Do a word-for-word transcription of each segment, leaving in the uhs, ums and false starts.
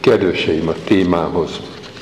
Kedveseim, a témához.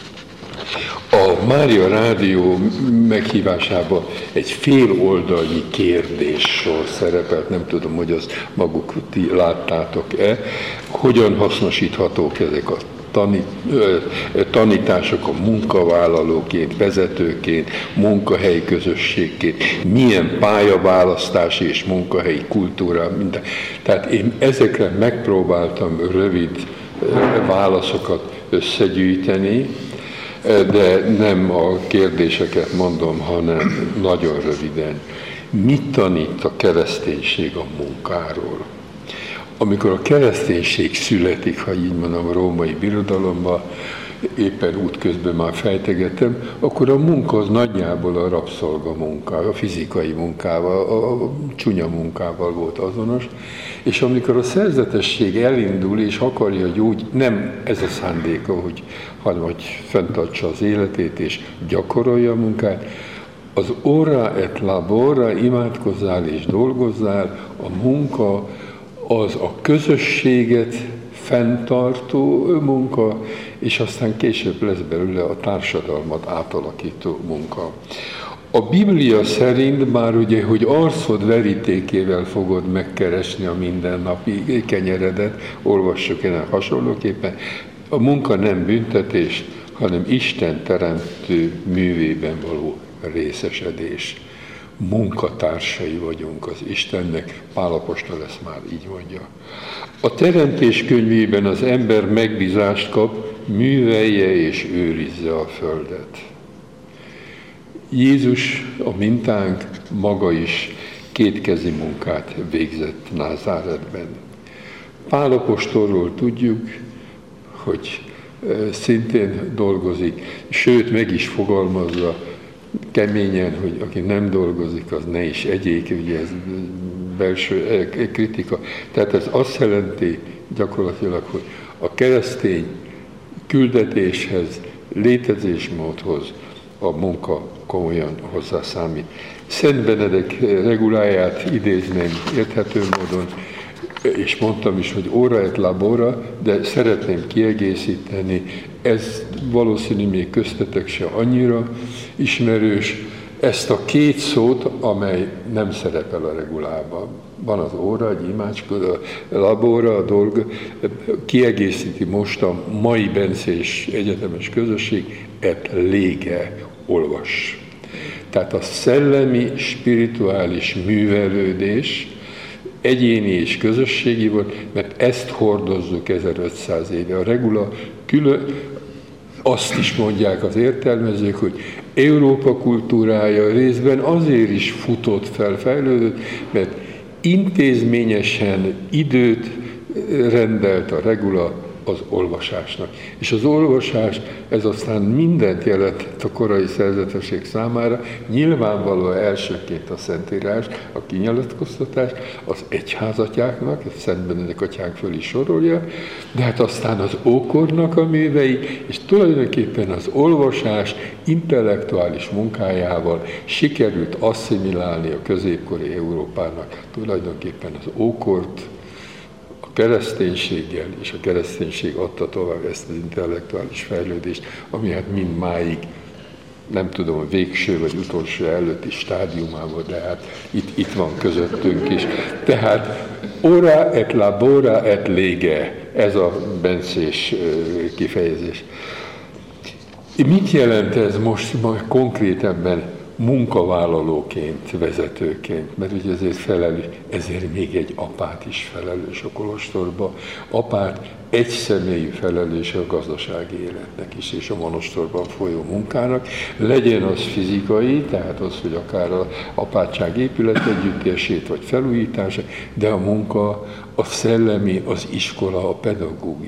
A Mária Rádió meghívásában egy fél oldalnyi kérdéssor szerepelt, nem tudom, hogy azt maguk ti láttátok-e, hogyan hasznosíthatók ezek a tanít, tanítások a munkavállalóként, vezetőként, munkahelyi közösségként, milyen pályaválasztási és munkahelyi kultúra, minden. Tehát én ezekre megpróbáltam rövid válaszokat összegyűjteni, de nem a kérdéseket mondom, hanem nagyon röviden. Mit tanít a kereszténység a munkáról? Amikor a kereszténység születik, ha így mondom, a római birodalomban, éppen útközben már fejtegetem, akkor a munka az nagyjából a rabszolga munka, a fizikai munkával, a csúnya munkával volt azonos, és amikor a szerzetesség elindul és akarja, hogy úgy, nem ez a szándéka, hogy, hanem hogy fenntartsa az életét és gyakorolja a munkát, az ora et labora, imádkozzál és dolgozzál, a munka az a közösséget fenntartó munka, és aztán később lesz belőle a társadalmat átalakító munka. A Biblia szerint már ugye, hogy arcod verítékével fogod megkeresni a mindennapi kenyeredet, olvassuk ennek hasonlóképpen, a munka nem büntetés, hanem Isten teremtő művében való részesedés. Munkatársai vagyunk az Istennek, Pál apostol ezt már így mondja. A Teremtés könyvében az ember megbízást kap, művelje és őrizze a földet. Jézus, a mintánk, maga is kétkezi munkát végzett Názáretben. Pál apostolról tudjuk, hogy szintén dolgozik, sőt meg is fogalmazza keményen, hogy aki nem dolgozik, az ne is egyék, ugye ez belső kritika. Tehát ez azt jelenti gyakorlatilag, hogy a keresztény küldetéshez, létezésmódhoz a munka komolyan hozzá számít. Szent Benedek reguláját idézném érthető módon, és mondtam is, hogy ora et labora, de szeretném kiegészíteni, ez valószínű még köztetek se annyira ismerős, ezt a két szót, amely nem szerepel a regulában. Van az óra, egy imácskodó, a labora, a dolg, kiegészíti most a mai bencés egyetemes közösség, et lége, olvas. Tehát a szellemi, spirituális művelődés, egyéni és közösségi volt, mert ezt hordozzuk ezerötszáz éve. A regula külön, azt is mondják az értelmezők, hogy Európa kultúrája részben azért is futott fel, fejlődött, mert intézményesen időt rendelt a regula az olvasásnak. És az olvasás, ez aztán mindent jelentett a korai szerzetesség számára, nyilvánvalóan elsőként a Szentírás, a kinyilatkoztatás, az egyházatjáknak, a Szent Benedek atyánk föl is sorolja, de hát aztán az ókornak a művei, és tulajdonképpen az olvasás intellektuális munkájával sikerült asszimilálni a középkori Európának tulajdonképpen az ókort, kereszténységgel, és a kereszténység adta tovább ezt az intellektuális fejlődést, ami hát mind máig, nem tudom, a végső vagy utolsó előtti stádiumában, de hát itt, itt van közöttünk is. Tehát ora et labora et lege, ez a bencés kifejezés. Mit jelent ez most konkrétabban munkavállalóként, vezetőként, mert ugye ezért felelős, ezért még egy apát is felelős a kolostorba. Apát egyszemélyű felelős a gazdasági életnek is, és a monostorban folyó munkának. Legyen az fizikai, tehát az, hogy akár az apátság épületegyüttesét vagy felújítása, de a munka, a szellemi, az iskola, a pedagógia.